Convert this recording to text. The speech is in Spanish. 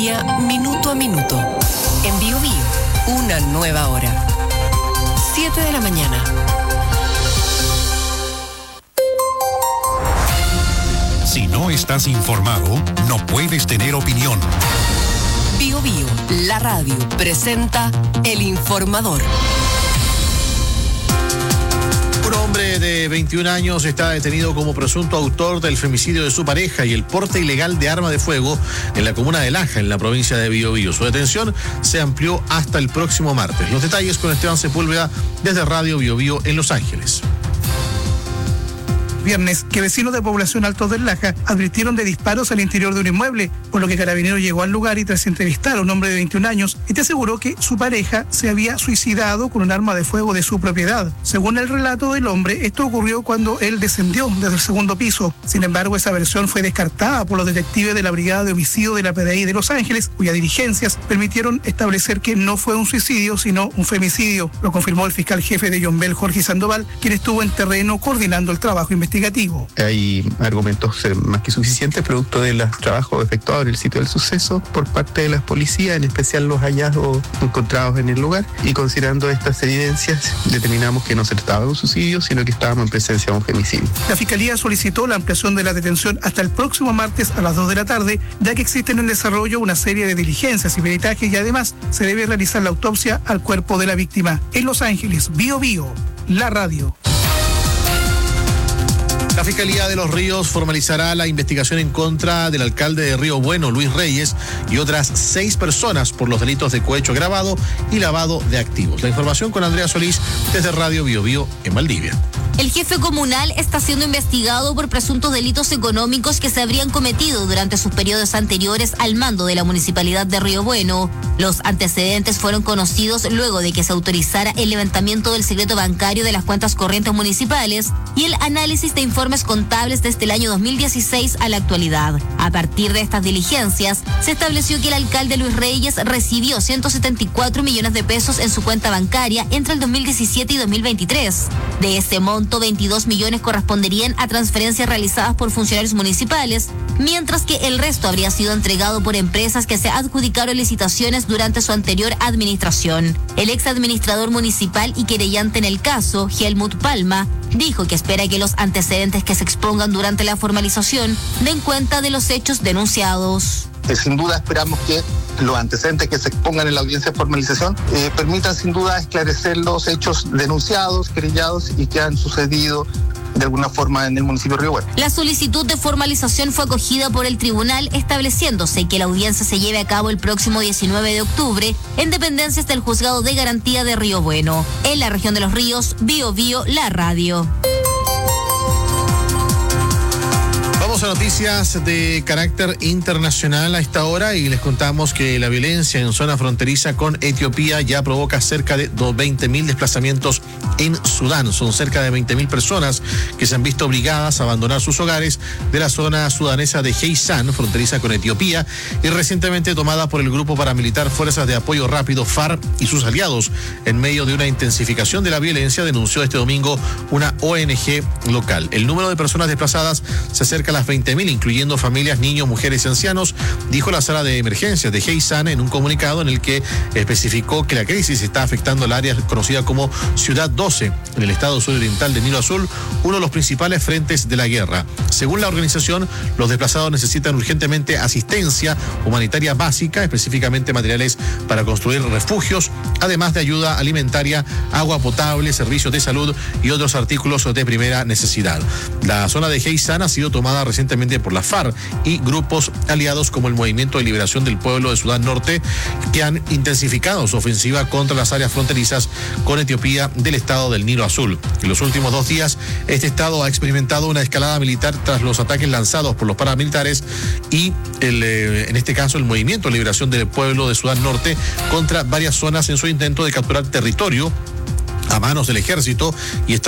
Noticia minuto a minuto. En Bio Bio, una nueva hora. 7 de la mañana. Si no estás informado, no puedes tener opinión. Bio Bio, la radio, presenta El Informador. Un hombre de 21 años está detenido como presunto autor del femicidio de su pareja y el porte ilegal de arma de fuego en la comuna de Laja, en la provincia de Biobío. Su detención se amplió hasta el próximo martes. Los detalles con Esteban Sepúlveda desde Radio Biobío en Los Ángeles. Viernes, que vecinos de población Altos del Laja advirtieron de disparos al interior de un inmueble, por lo que Carabineros llegó al lugar y tras entrevistar a un hombre de 21 años, este aseguró que su pareja se había suicidado con un arma de fuego de su propiedad. Según el relato del hombre, esto ocurrió cuando él descendió desde el segundo piso. Sin embargo, esa versión fue descartada por los detectives de la Brigada de Homicidio de la PDI de Los Ángeles, cuyas diligencias permitieron establecer que no fue un suicidio, sino un femicidio. Lo confirmó el fiscal jefe de Yombel, Jorge Sandoval, quien estuvo en terreno coordinando el trabajo investigativo. Hay argumentos más que suficientes producto de los trabajos efectuados en el sitio del suceso por parte de las policías, en especial los hallazgos encontrados en el lugar, y considerando estas evidencias determinamos que no se trataba de un suicidio, sino que estábamos en presencia de un femicidio. La Fiscalía solicitó la ampliación de la detención hasta el próximo martes a las 2 de la tarde, ya que existen en desarrollo una serie de diligencias y peritajes y además se debe realizar la autopsia al cuerpo de la víctima. En Los Ángeles, Bio Bio, la radio. La Fiscalía de Los Ríos formalizará la investigación en contra del alcalde de Río Bueno, Luis Reyes, y otras 6 personas por los delitos de cohecho agravado y lavado de activos. La información con Andrea Solís desde Radio Bio Bio en Valdivia. El jefe comunal está siendo investigado por presuntos delitos económicos que se habrían cometido durante sus periodos anteriores al mando de la Municipalidad de Río Bueno. Los antecedentes fueron conocidos luego de que se autorizara el levantamiento del secreto bancario de las cuentas corrientes municipales y el análisis de informes contables desde el año 2016 a la actualidad. A partir de estas diligencias, se estableció que el alcalde Luis Reyes recibió 174 millones de pesos en su cuenta bancaria entre el 2017 y 2023. De ese monto, 22 millones corresponderían a transferencias realizadas por funcionarios municipales, mientras que el resto habría sido entregado por empresas que se adjudicaron licitaciones durante su anterior administración. El ex administrador municipal y querellante en el caso, Helmut Palma, dijo que espera que los antecedentes que se expongan durante la formalización den cuenta de los hechos denunciados. Sin duda esperamos que los antecedentes que se expongan en la audiencia de formalización permitan sin duda esclarecer los hechos denunciados, querellados y que han sucedido de alguna forma en el municipio de Río Bueno. La solicitud de formalización fue acogida por el tribunal, estableciéndose que la audiencia se lleve a cabo el próximo 19 de octubre en dependencias del Juzgado de Garantía de Río Bueno. En la región de Los Ríos, Bio Bio, la radio. Vamos a noticias de carácter internacional a esta hora y les contamos que la violencia en zona fronteriza con Etiopía ya provoca cerca de 20.000 desplazamientos en Sudán. Son cerca de 20.000 personas que se han visto obligadas a abandonar sus hogares de la zona sudanesa de Heisan, fronteriza con Etiopía, y recientemente tomada por el grupo paramilitar Fuerzas de Apoyo Rápido FARC y sus aliados. En medio de una intensificación de la violencia, denunció este domingo una ONG local. El número de personas desplazadas se acerca a las 20.000, incluyendo familias, niños, mujeres y ancianos, dijo la sala de emergencias de Heisan en un comunicado en el que especificó que la crisis está afectando el área conocida como Ciudad 12, en el estado suroriental de Nilo Azul, uno de los principales frentes de la guerra. Según la organización, los desplazados necesitan urgentemente asistencia humanitaria básica, específicamente materiales para construir refugios, además de ayuda alimentaria, agua potable, servicios de salud y otros artículos de primera necesidad. La zona de Heisan ha sido tomada recientemente por la FARC y grupos aliados como el Movimiento de Liberación del Pueblo de Sudán Norte, que han intensificado su ofensiva contra las áreas fronterizas con Etiopía del estado del Nilo Azul. En los últimos 2 días, este estado ha experimentado una escalada militar tras los ataques lanzados por los paramilitares y en este caso el Movimiento de Liberación del Pueblo de Sudán Norte contra varias zonas en su intento de capturar territorio a manos del ejército y